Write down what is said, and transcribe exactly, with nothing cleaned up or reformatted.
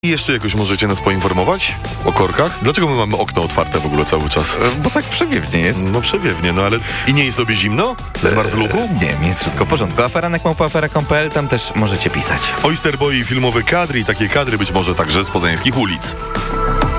I jeszcze jakoś możecie nas poinformować o korkach? Dlaczego my mamy okno otwarte w ogóle cały czas? Bo tak przewiewnie jest. No przewiewnie, no ale... I nie jest sobie zimno? Z marzluchu? Nie, nie jest wszystko w porządku. Aferanek małpa afera kropka p l, tam też możecie pisać. Oysterboy i filmowe kadry i takie kadry być może także z poznańskich ulic.